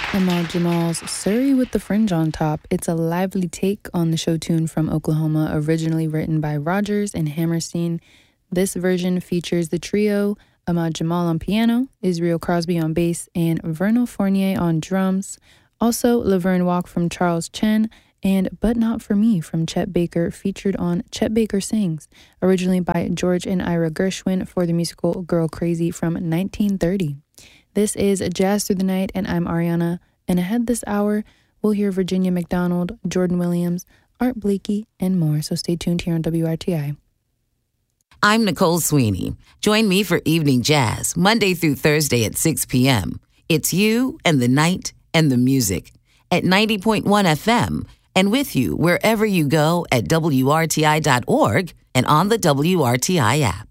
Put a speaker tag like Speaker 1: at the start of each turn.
Speaker 1: Ahmad Jamal's Surrey with the Fringe on Top. It's a lively take on the show tune from Oklahoma, originally written by Rogers and Hammerstein. This version features the trio Ahmad Jamal on piano, Israel Crosby on bass, and Vernal Fournier on drums. Also, Laverne Walk from Charles Chen and But Not For Me from Chet Baker, featured on Chet Baker Sings, originally by George and Ira Gershwin for the musical Girl Crazy from 1930. This is Jazz Through the Night, and I'm Ariana. And ahead this hour, we'll hear Virginia McDonald, Jordan Williams, Art Blakey, and more. So stay tuned here on WRTI.
Speaker 2: I'm Nicole Sweeney. Join me for Evening Jazz, Monday through Thursday at 6 p.m. It's you and the night and the music at 90.1 FM and with you wherever you go at WRTI.org and on the WRTI app.